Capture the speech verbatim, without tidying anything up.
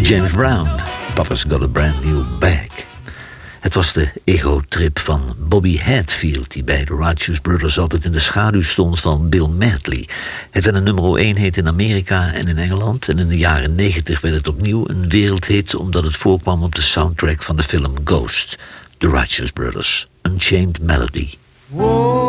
James Brown, Papa's Got a Brand New Bag. Het was de ego-trip van Bobby Hatfield, die bij de Righteous Brothers altijd in de schaduw stond van Bill Medley. Het werd een nummer één hit in Amerika en in Engeland. En in de jaren negentig werd het opnieuw een wereldhit, omdat het voorkwam op de soundtrack van de film Ghost. The Righteous Brothers, Unchained Melody.